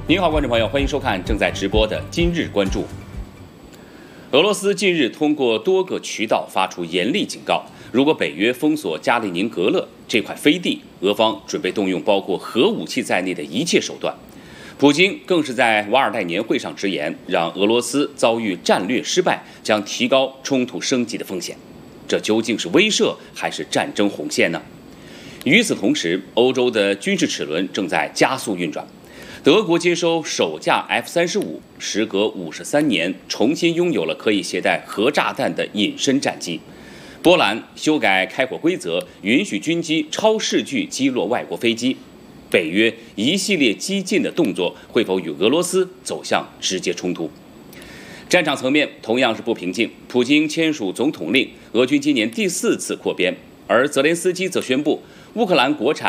您好，观众朋友，欢迎收看正在直播的今日关注。俄罗斯近日通过多个渠道发出严厉警告，如果北约封锁加里宁格勒这块飞地，俄方准备动用包括核武器在内的一切手段。普京更是在瓦尔代年会上直言，让俄罗斯遭遇战略失败将提高冲突升级的风险。这究竟是威慑还是战争红线呢？与此同时，欧洲的军事齿轮正在加速运转。德国接收首架 F-35，时隔53年，重新拥有了可以携带核炸弹的隐身战机。波兰修改开火规则，允许军机超视距击落外国飞机。北约一系列激进的动作，会否与俄罗斯走向直接冲突？战场层面同样是不平静，普京签署总统令，俄军今年第4次扩编，而泽连斯基则宣布乌克兰国产